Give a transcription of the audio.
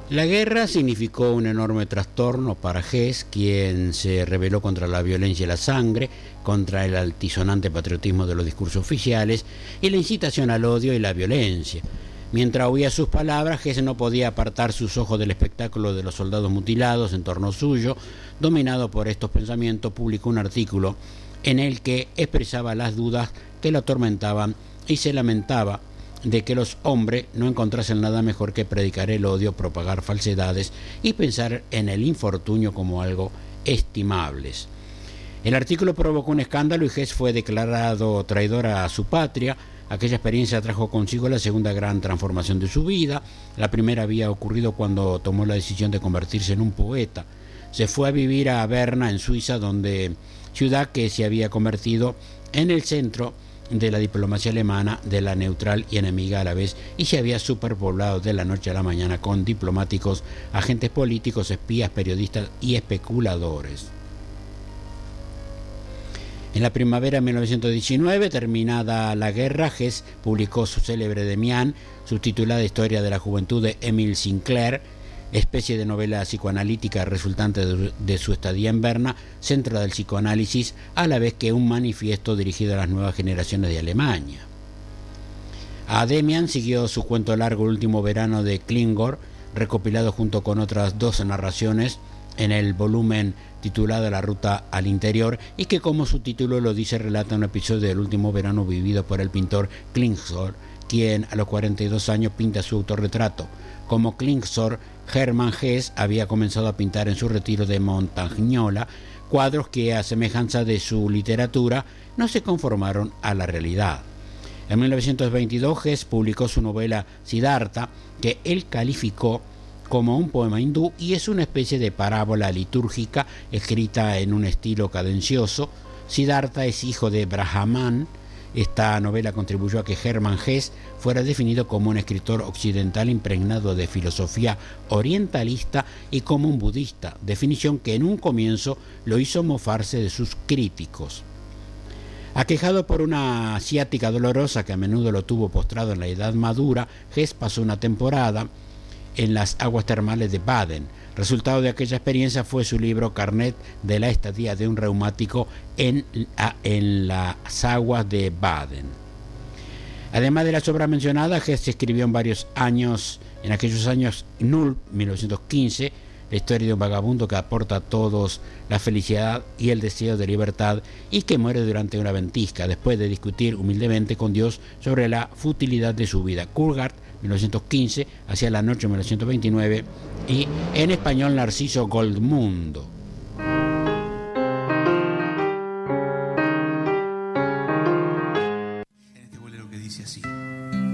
La guerra significó un enorme trastorno para Hess, quien se rebeló contra la violencia y la sangre, contra el altisonante patriotismo de los discursos oficiales y la incitación al odio y la violencia. Mientras oía sus palabras, Hess no podía apartar sus ojos del espectáculo de los soldados mutilados en torno suyo. Dominado por estos pensamientos, publicó un artículo en el que expresaba las dudas que lo atormentaban y se lamentaba de que los hombres no encontrasen nada mejor que predicar el odio, propagar falsedades y pensar en el infortunio como algo estimables. El artículo provocó un escándalo y Hess fue declarado traidor a su patria. Aquella experiencia trajo consigo la segunda gran transformación de su vida. La primera había ocurrido cuando tomó la decisión de convertirse en un poeta. Se fue a vivir a Berna, en Suiza, ciudad que se había convertido en el centro de la diplomacia alemana, de la neutral y enemiga a la vez, y se había superpoblado de la noche a la mañana con diplomáticos, agentes políticos, espías, periodistas y especuladores. En la primavera de 1919, terminada la guerra, Hess publicó su célebre Demián, subtitulada Historia de la Juventud de Emile Sinclair, especie de novela psicoanalítica resultante de su estadía en Berna, centro del psicoanálisis, a la vez que un manifiesto dirigido a las nuevas generaciones de Alemania. A Demian siguió su cuento largo El último verano de Klingor, recopilado junto con otras 12 narraciones en el volumen titulado La ruta al interior, y que, como su título lo dice, relata un episodio del último verano vivido por el pintor Klingsor, quien a los 42 años pinta su autorretrato. Como Klingsor, Hermann Hesse había comenzado a pintar en su retiro de Montagnola cuadros que, a semejanza de su literatura, no se conformaron a la realidad. En 1922, Hesse publicó su novela Siddhartha, que él calificó como un poema hindú y es una especie de parábola litúrgica escrita en un estilo cadencioso. Siddhartha es hijo de Brahman. Esta novela contribuyó a que Hermann Hesse fuera definido como un escritor occidental impregnado de filosofía orientalista y como un budista, definición que en un comienzo lo hizo mofarse de sus críticos. Aquejado por una ciática dolorosa que a menudo lo tuvo postrado en la edad madura, Hesse pasó una temporada en las aguas termales de Baden. Resultado de aquella experiencia fue su libro Carnet de la estadía de un reumático en las aguas de Baden. Además de las obras mencionadas, Hesse escribió en aquellos años Null, 1915, la historia de un vagabundo que aporta a todos la felicidad y el deseo de libertad y que muere durante una ventisca después de discutir humildemente con Dios sobre la futilidad de su vida. Kurgard, 1915, Hacia la noche, 1929, y en español Narciso Goldmundo.